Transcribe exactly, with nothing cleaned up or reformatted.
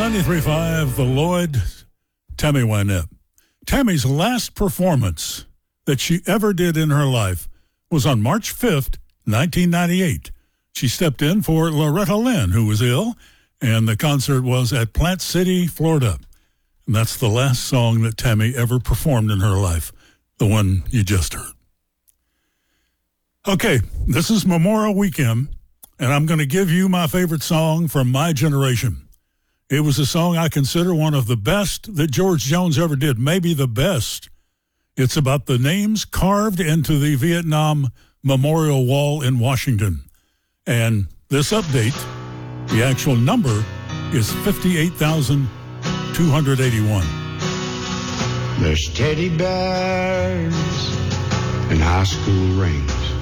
ninety-three point five, the Lloyd, Tammy Wynette. Tammy's last performance that she ever did in her life was on March fifth, nineteen ninety-eight. She stepped in for Loretta Lynn, who was ill, and the concert was at Plant City, Florida. And that's the last song that Tammy ever performed in her life, the one you just heard. Okay, this is Memorial Weekend, and I'm going to give you my favorite song from my generation. It was a song I consider one of the best that George Jones ever did, maybe the best. It's about the names carved into the Vietnam Memorial Wall in Washington. And this update, the actual number is fifty-eight thousand two hundred eighty-one. There's teddy bears and high school rings.